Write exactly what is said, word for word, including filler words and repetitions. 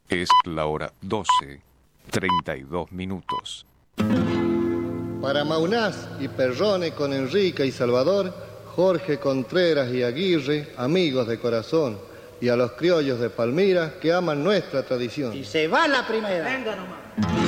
Es la hora doce, treinta y dos minutos. Para Maunás y Perrone con Enrique y Salvador, Jorge Contreras y Aguirre, amigos de corazón, y a los criollos de Palmira que aman nuestra tradición. Y se va la primera. Venga nomás.